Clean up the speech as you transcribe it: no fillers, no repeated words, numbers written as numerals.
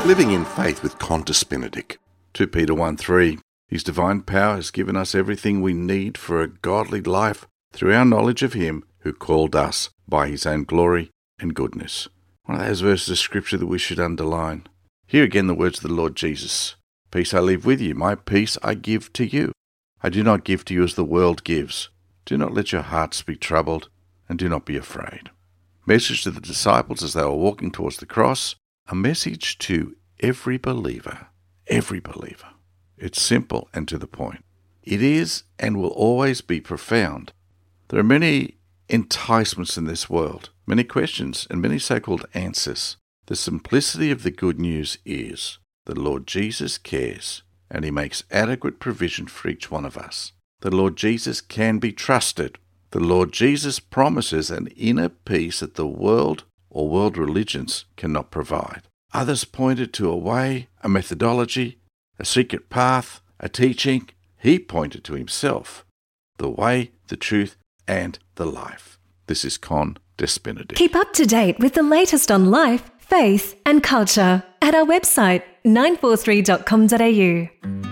Living in Faith with Qantas Benedict. 2 Peter 1:3. His divine power has given us everything we need for a godly life through our knowledge of Him who called us by His own glory and goodness. One of those verses of Scripture that we should underline. Here again the words of the Lord Jesus. Peace I leave with you, my peace I give to you. I do not give to you as the world gives. Do not let your hearts be troubled, and do not be afraid. Message to the disciples as they were walking towards the cross. A message to every believer. Every believer. It's simple and to the point. It is and will always be profound. There are many enticements in this world, many questions and many so-called answers. The simplicity of the good news is the Lord Jesus cares and He makes adequate provision for each one of us. The Lord Jesus can be trusted. The Lord Jesus promises an inner peace that the world or world religions cannot provide. Others pointed to a way, a methodology, a secret path, a teaching. He pointed to Himself, the way, the truth, and the life. This is Qantas Benedict. Keep up to date with the latest on life, faith, and culture at our website 943.com.au.